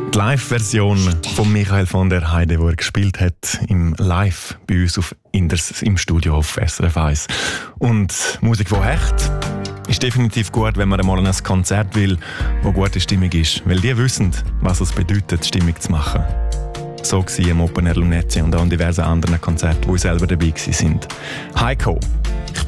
Die Live-Version von Michael von der Heide, die er gespielt hat, im Live bei uns auf Inders im Studio auf SRF 1. Und Musik, die hecht, ist definitiv gut, wenn man einmal an ein Konzert will, wo gute Stimmung ist. Weil die wissen, was es bedeutet, Stimmung zu machen. So war im Open Air Lunezia und auch an diversen anderen Konzerten, wo wir selber dabei waren. Heiko